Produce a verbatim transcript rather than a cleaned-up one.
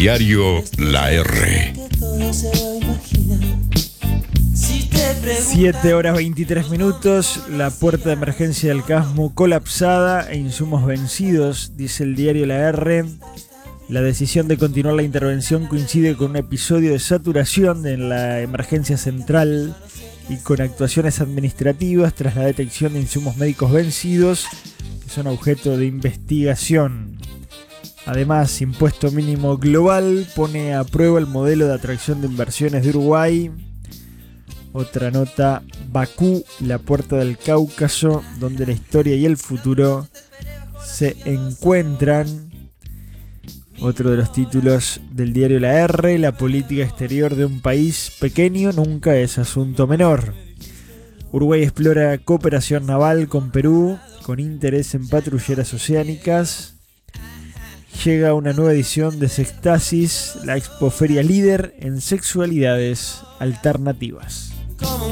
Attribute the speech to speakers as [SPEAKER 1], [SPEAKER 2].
[SPEAKER 1] Diario La R.
[SPEAKER 2] siete horas veintitrés minutos, la puerta de emergencia del Casmo colapsada e insumos vencidos, dice el diario La R. La decisión de continuar la intervención coincide con un episodio de saturación en la emergencia central y con actuaciones administrativas tras la detección de insumos médicos vencidos que son objeto de investigación. Además, Impuesto Mínimo Global pone a prueba el modelo de atracción de inversiones de Uruguay. Otra nota, Bakú, la puerta del Cáucaso, donde la historia y el futuro se encuentran. Otro de los títulos del diario La R, la política exterior de un país pequeño nunca es asunto menor. Uruguay explora cooperación naval con Perú, con interés en patrulleras oceánicas. Llega una nueva edición de Sextasis, la expoferia líder en sexualidades alternativas.
[SPEAKER 3] Como